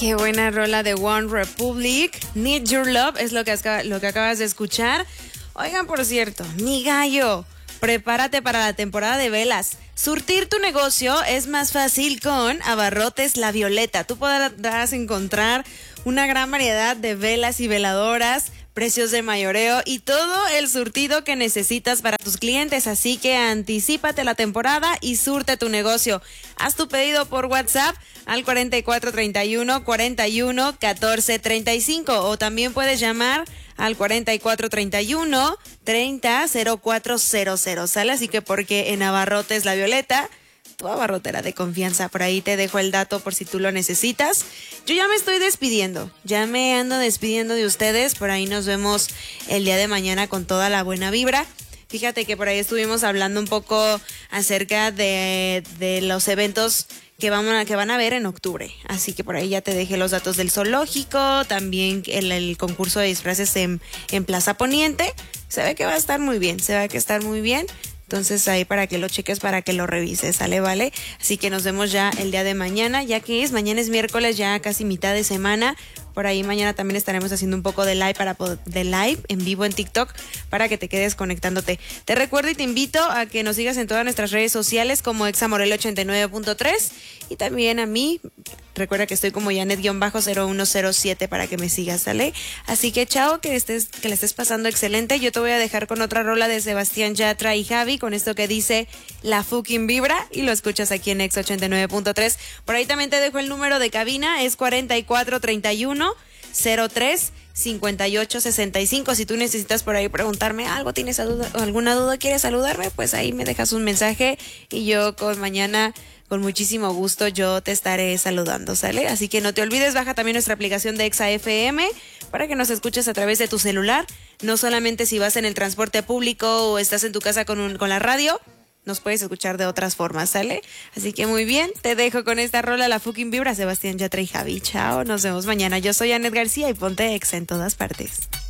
Qué buena rola de One Republic. Need Your Love es lo que acabas de escuchar. Oigan, por cierto, mi gallo, prepárate para la temporada de velas. Surtir tu negocio es más fácil con Abarrotes La Violeta. Tú podrás encontrar una gran variedad de velas y veladoras, precios de mayoreo y todo el surtido que necesitas para tus clientes. Así que anticípate la temporada y surte tu negocio. Haz tu pedido por WhatsApp al 4431 41 14 35 o también puedes llamar al 4431 30 0400. ¿Sale? Así que porque en Abarrotes La Violeta, tu abarrotera de confianza. Por ahí te dejo el dato por si tú lo necesitas. Yo ya me estoy despidiendo, ya me ando despidiendo de ustedes. Por ahí nos vemos el día de mañana con toda la buena vibra. Fíjate que por ahí estuvimos hablando un poco acerca de los eventos que van a haber en octubre. Así que por ahí ya te dejé los datos del zoológico, también el concurso de disfraces en Plaza Poniente. Se ve que va a estar muy bien, Entonces ahí para que lo cheques, para que lo revises, ¿sale? ¿Vale? Así que nos vemos ya el día de mañana, mañana es miércoles, ya casi mitad de semana. Por ahí mañana también estaremos haciendo un poco de live en vivo en TikTok para que te quedes conectándote. Te recuerdo y te invito a que nos sigas en todas nuestras redes sociales como examorel89.3 y también a mí. Recuerda que estoy como Janet-0107 para que me sigas, ¿sale? Así que chao, que le estés pasando excelente. Yo te voy a dejar con otra rola de Sebastián Yatra y Javi, con esto que dice La Fucking Vibra, y lo escuchas aquí en Ex 89.3. Por ahí también te dejo el número de cabina, es 4431 03 58 65. Si tú necesitas por ahí preguntarme algo, tienes alguna duda, quieres saludarme, pues ahí me dejas un mensaje y yo mañana con muchísimo gusto yo te estaré saludando, ¿sale? Así que no te olvides, baja también nuestra aplicación de Exa FM para que nos escuches a través de tu celular, no solamente si vas en el transporte público o estás en tu casa con la radio, nos puedes escuchar de otras formas, ¿sale? Así que muy bien, te dejo con esta rola, La Fucking Vibra, Sebastián Yatra y Javi. Chao, nos vemos mañana. Yo soy Anet García y ponte Exa en todas partes.